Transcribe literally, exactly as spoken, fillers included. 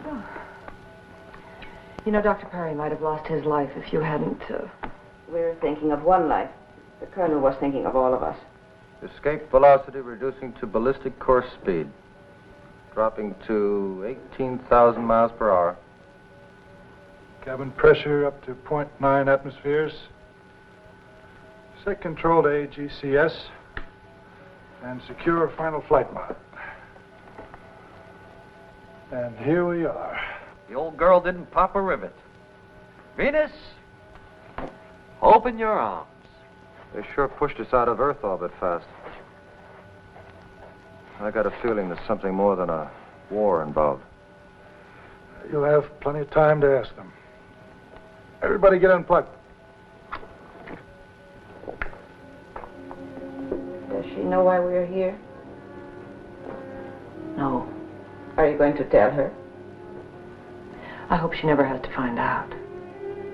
Oh. You know, Doctor Perry might have lost his life if you hadn't... Uh... We're thinking of one life. The Colonel was thinking of all of us. Escape velocity reducing to ballistic course speed. Dropping to eighteen thousand miles per hour. Cabin pressure up to zero point nine atmospheres. Set control to A G C S. And secure final flight mode. And here we are. The old girl didn't pop a rivet. Venus, open your arms. They sure pushed us out of Earth orbit fast. I got a feeling there's something more than a war involved. You'll have plenty of time to ask them. Everybody get unplugged. Does she know why we're here? No. Are you going to tell her? I hope she never has to find out.